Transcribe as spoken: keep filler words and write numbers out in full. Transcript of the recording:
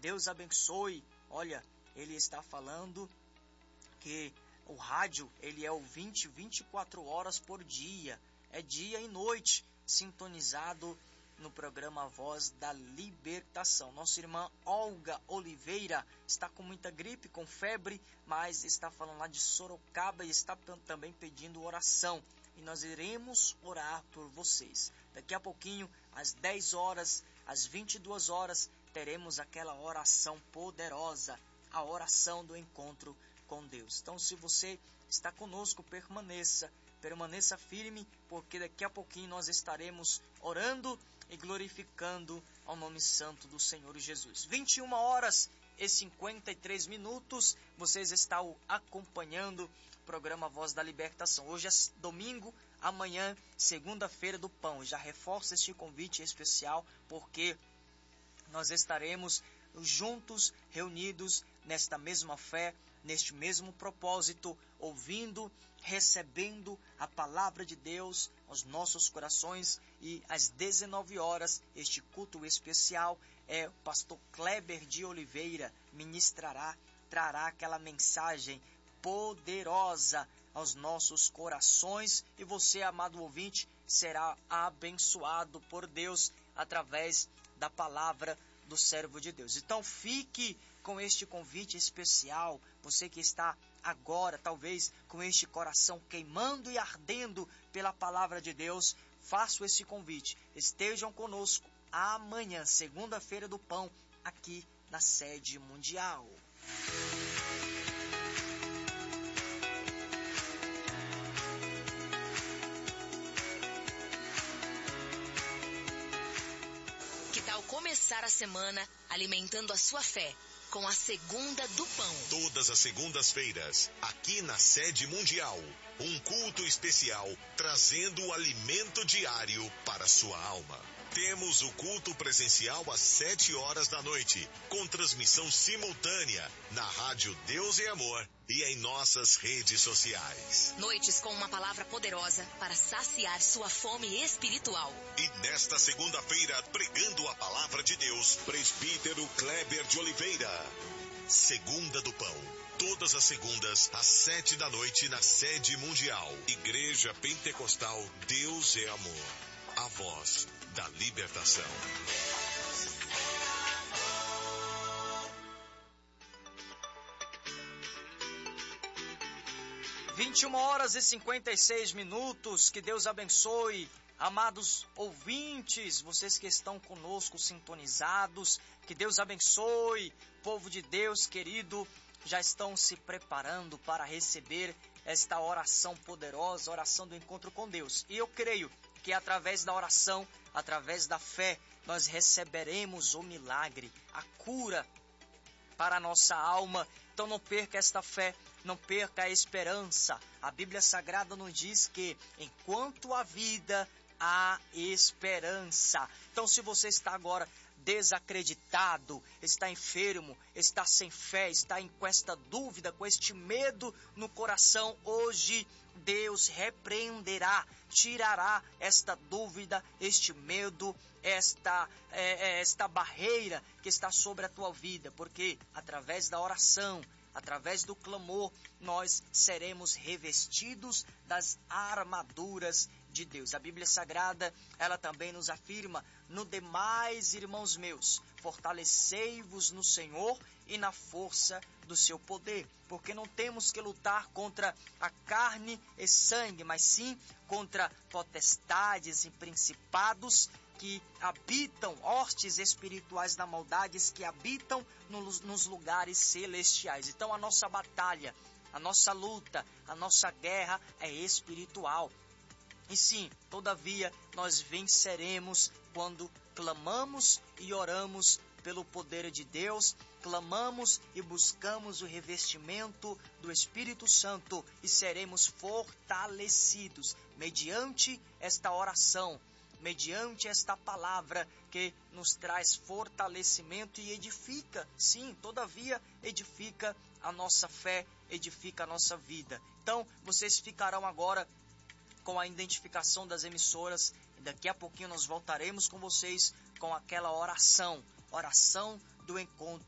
Deus abençoe. Olha, ele está falando que o rádio, ele é ouvinte vinte e quatro horas por dia. É dia e noite, sintonizado no programa Voz da Libertação. Nossa irmã Olga Oliveira está com muita gripe, com febre, mas está falando lá de Sorocaba e está também pedindo oração. E nós iremos orar por vocês. Daqui a pouquinho, às dez horas, às vinte e duas horas, teremos aquela oração poderosa, a oração do encontro com Deus. Então, se você está conosco, permaneça, permaneça firme, porque daqui a pouquinho nós estaremos orando e glorificando ao nome santo do Senhor Jesus. vinte e uma horas e cinquenta e três minutos, vocês estão acompanhando o programa Voz da Libertação. Hoje é domingo, amanhã, segunda-feira do pão. Já reforço este convite especial, porque nós estaremos juntos, reunidos nesta mesma fé, neste mesmo propósito, ouvindo, recebendo a palavra de Deus aos nossos corações. E às dezenove horas, este culto especial, é o pastor Kleber de Oliveira ministrará, trará aquela mensagem poderosa aos nossos corações, e você, amado ouvinte, será abençoado por Deus através da palavra do servo de Deus. Então fique com este convite especial, você que está agora talvez com este coração queimando e ardendo pela palavra de Deus, faço esse convite, estejam conosco amanhã, segunda-feira do pão, aqui na sede mundial. Que tal começar a semana alimentando a sua fé com a Segunda do Pão? Todas as segundas-feiras, aqui na sede mundial, um culto especial trazendo o alimento diário para a sua alma. Temos o culto presencial às sete horas da noite, com transmissão simultânea na rádio Deus e Amor e em nossas redes sociais. Noites com uma palavra poderosa para saciar sua fome espiritual. E nesta segunda-feira, pregando a palavra de Deus, presbítero Kleber de Oliveira. Segunda do Pão. Todas as segundas, às sete da noite, na sede mundial. Igreja Pentecostal Deus é Amor. A voz da libertação. vinte e uma horas e cinquenta e seis minutos, que Deus abençoe, amados ouvintes, vocês que estão conosco sintonizados, que Deus abençoe, povo de Deus querido, já estão se preparando para receber esta oração poderosa, oração do encontro com Deus. E eu creio que através da oração, através da fé, nós receberemos o milagre, a cura para a nossa alma. Então não perca esta fé, não perca a esperança. A Bíblia Sagrada nos diz que enquanto há vida, há esperança. Então se você está agora desacreditado, está enfermo, está sem fé, está com esta dúvida, com este medo no coração, hoje Deus repreenderá, tirará esta dúvida, este medo, esta, é, esta barreira que está sobre a tua vida, porque através da oração, através do clamor, nós seremos revestidos das armaduras de Deus. A Bíblia Sagrada, ela também nos afirma: no demais, irmãos meus, fortalecei-vos no Senhor e na força do seu poder, porque não temos que lutar contra a carne e sangue, mas sim contra potestades e principados que habitam, hostes espirituais da maldade, que habitam nos, nos lugares celestiais. Então a nossa batalha, a nossa luta, a nossa guerra é espiritual. E sim, todavia, nós venceremos quando clamamos e oramos pelo poder de Deus, clamamos e buscamos o revestimento do Espírito Santo e seremos fortalecidos mediante esta oração, mediante esta palavra que nos traz fortalecimento e edifica, sim, todavia edifica a nossa fé, edifica a nossa vida. Então, vocês ficarão agora com a identificação das emissoras, e daqui a pouquinho nós voltaremos com vocês com aquela oração, oração do encontro